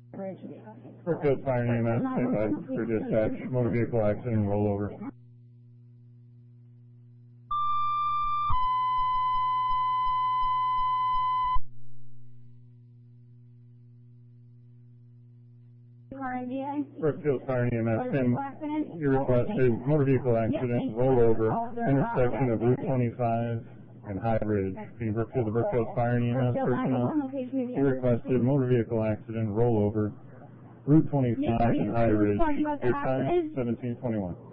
Brookfield Fire and EMS, stand by for dispatch, motor vehicle accident, rollover. Brookfield Fire and EMS, and your request is motor vehicle accident, rollover, intersection of Route 25 and High Ridge. Being Brookfield, the Brookfield Fire and EMS personnel, your request is motor vehicle accident, rollover, Route 25 and High Ridge. Your time, 17:21.